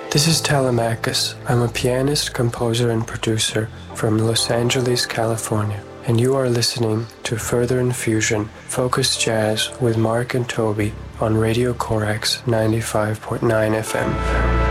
This is Telemachus. I'm a pianist, composer, and producer from Los Angeles, California, and you are listening to Further Infusion, Focused Jazz with Mark and Toby on Radio Corax 95.9 FM.